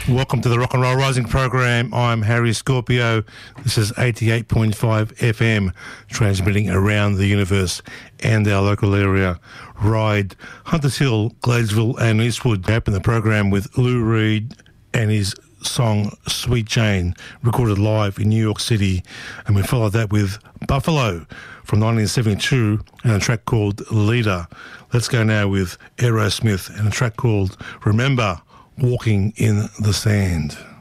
Welcome to the Rock and Roll Rising program. I'm Harry Scorpio. This is 88.5 FM, transmitting around the universe and our local area. Ryde, Hunters Hill, Gladesville and Eastwood. We open the program with Lou Reed and his song Sweet Jane, recorded live in New York City. And we followed that with Buffalo from 1972 and a track called Leader. Let's go now with Aerosmith and a track called Remember Walking in the Sand.